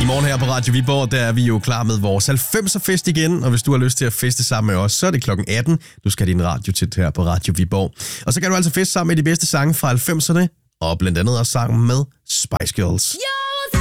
Godmorgen her på Radio Viborg, der er vi jo klar med vores 90'er-fest igen, og hvis du har lyst til at feste sammen med os, så er det klokken 18. Du skal have din radio til her på Radio Viborg. Og så kan du altså feste sammen med de bedste sange fra 90'erne, og blandt andet også sangen med Spice Girls. Ja!